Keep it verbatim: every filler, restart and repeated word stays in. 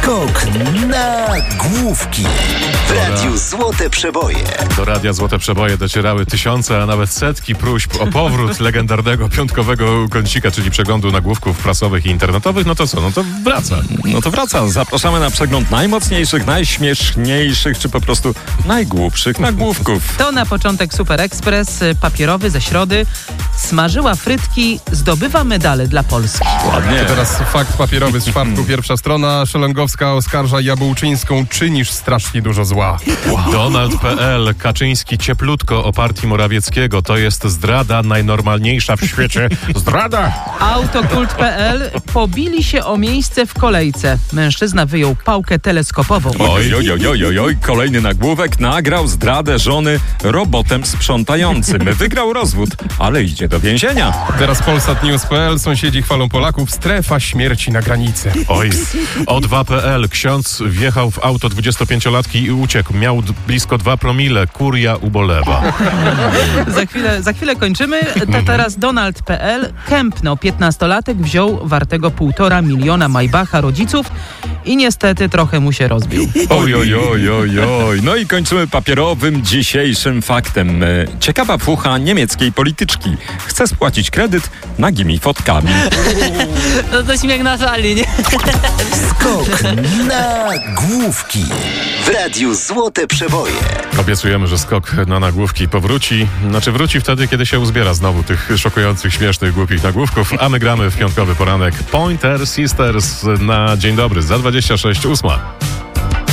Skok na główki w Radiu Złote Przeboje. Do Radia Złote Przeboje docierały tysiące, a nawet setki próśb o powrót legendarnego piątkowego kącika, czyli przeglądu nagłówków prasowych i internetowych. No to co? No to wraca. No to wraca. Zapraszamy na przegląd najmocniejszych, najśmieszniejszych, czy po prostu najgłupszych nagłówków. To na początek Super Express, papierowy ze środy. Smażyła frytki, zdobywa medale dla Polski. Ładnie. To teraz fakt papierowy z czwartku. Pierwsza strona. Szelengowska oskarża Jabłczyńską. Czynisz strasznie dużo zła. Donald kropka pe el. Kaczyński cieplutko o partii Morawieckiego. To jest zdrada najnormalniejsza w świecie. Zdrada! Autokult kropka pe el. Pobili się o miejsce w kolejce. Mężczyzna wyjął pałkę teleskopową. Oj, oj, oj, oj, oj, oj. Kolejny nagłówek. Nagrał zdradę żony robotem sprzątającym. Wygrał rozwód, ale idzie do więzienia. Teraz Polsat News kropka pe el. Sąsiedzi chwalą Polaków. Strefa śmierci na granicy. Oj. O dwa kropka pe el. Ksiądz wjechał w auto dwudziestopięciolatki i uciekł. Miał d- blisko dwa promile. Kuria ubolewa. Za chwilę, za chwilę kończymy. To teraz Donald kropka pe el. Kępno, piętnastolatek, wziął wartego półtora miliona Maybacha rodziców i niestety trochę mu się rozbił. Oj, oj, oj, oj, oj. No i kończymy papierowym dzisiejszym faktem. E, Ciekawa fucha niemieckiej polityczki. Chce spłacić kredyt nagimi fotkami. No to śmiech na sali, nie? Skok na główki w Radiu Złote Przeboje. Obiecujemy, że skok na nagłówki powróci. Znaczy wróci wtedy, kiedy się uzbiera znowu tych szokujących, śmiesznych, głupich nagłówków, a my gramy w piątkowy poranek Pointer Sisters na Dzień Dobry za dwadzieścia sześć ósma.